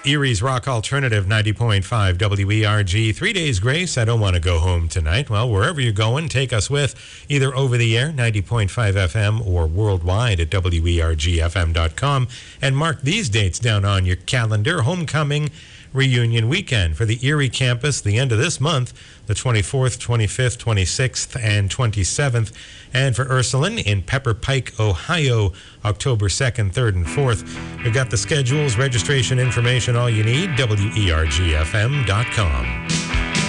Erie's Rock Alternative 90.5 WERG. 3 days grace. I don't want to go home tonight. Well, wherever you're going, take us with either over the air 90.5 FM or worldwide at WERGFM.com and mark these dates down on your calendar. Homecoming reunion weekend for the Erie campus, the end of this month, the 24th, 25th, 26th, and 27th. And for Ursuline in Pepper Pike, Ohio, October 2nd, 3rd, and 4th. We've got the schedules, registration information, all you need, WERGFM.com.